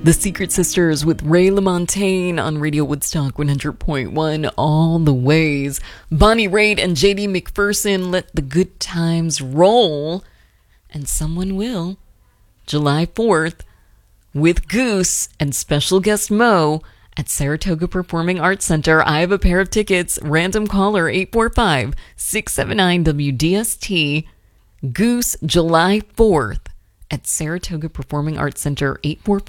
The Secret Sisters with Ray LaMontagne on Radio Woodstock 100.1 all the ways. Bonnie Raitt and J.D. McPherson, Let the Good Times Roll. And someone will. July 4th with Goose and special guest Mo at Saratoga Performing Arts Center. I have a pair of tickets. Random caller 845-679-WDST. Goose, July 4th at Saratoga Performing Arts Center,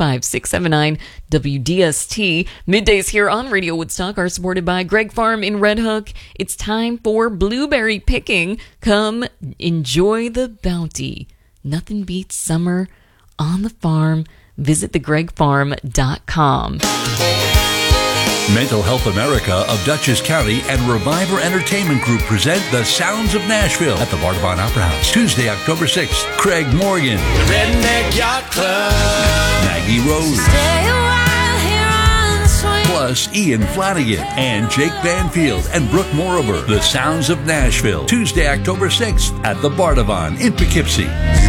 845-679-WDST. Middays here on Radio Woodstock are supported by Greg Farm in Red Hook. It's time for blueberry picking. Come enjoy the bounty. Nothing beats summer on the farm. Visit thegregfarm.com. Mental Health America of Dutchess County and Reviver Entertainment Group present The Sounds of Nashville at the Bardavon Opera House. Tuesday, October 6th. Craig Morgan. The Redneck Yacht Club. Maggie Rose. Stay a while here on the swing. Plus Ian Flanagan and Jake Banfield and Brooke Morover. The Sounds of Nashville. Tuesday, October 6th at the Bardavon in Poughkeepsie.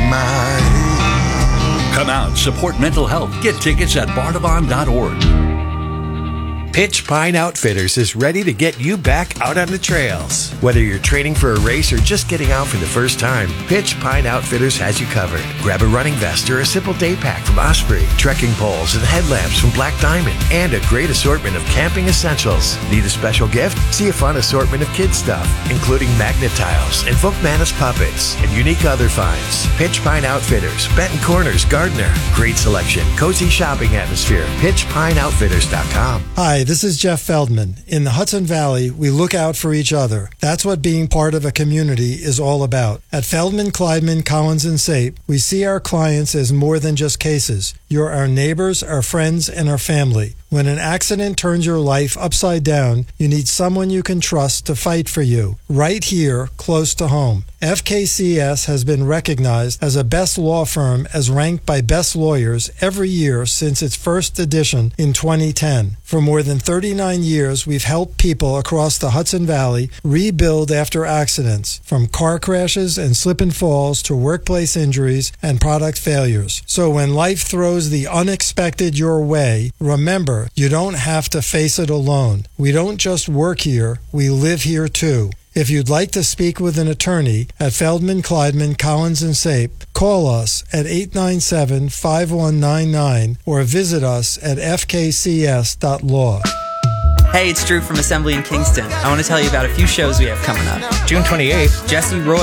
Come out, support mental health. Get tickets at bardavon.org. Pitch Pine Outfitters is ready to get you back out on the trails. Whether you're training for a race or just getting out for the first time, Pitch Pine Outfitters has you covered. Grab a running vest or a simple day pack from Osprey, trekking poles and headlamps from Black Diamond, and a great assortment of camping essentials. Need a special gift? See a fun assortment of kids stuff, including magnet tiles and Folkmanis puppets and unique other finds. Pitch Pine Outfitters, Benton Corners, Gardner. Great selection, cozy shopping atmosphere. PitchPineOutfitters.com. Hi, this is Jeff Feldman. In the Hudson Valley, we look out for each other. That's what being part of a community is all about. At Feldman, Kleidman, Collins & Sape, we see our clients as more than just cases. You're our neighbors, our friends, and our family. When an accident turns your life upside down, you need someone you can trust to fight for you, right here, close to home. FKCS has been recognized as a best law firm as ranked by Best Lawyers every year since its first edition in 2010. For more than 39 years, we've helped people across the Hudson Valley rebuild after accidents, from car crashes and slip and falls to workplace injuries and product failures. So when life throws the unexpected your way, remember, you don't have to face it alone. We don't just work here, we live here too. If you'd like to speak with an attorney at Feldman, Kleidman, Collins & Sape, call us at 897-5199 or visit us at fkcs.law. Hey, it's Drew from Assembly in Kingston. I want to tell you about a few shows we have coming up. June 28th, Jesse Roy